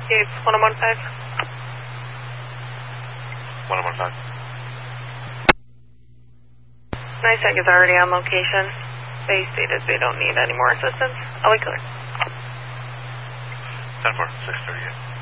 Gates 1015. 1015. NISAC is already on location. They stated they don't need any more assistance. I'll be clear. 10-4, 638.